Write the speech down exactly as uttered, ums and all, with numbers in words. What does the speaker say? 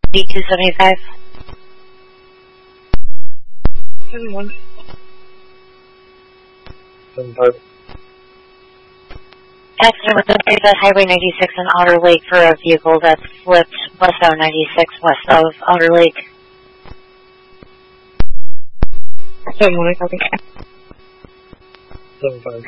D two seventy-five. seven one. seven five. Accident with the Highway ninety-six in Otter Lake for a vehicle that flipped westbound ninety-six west of Otter Lake. seven one, I copy. seven five.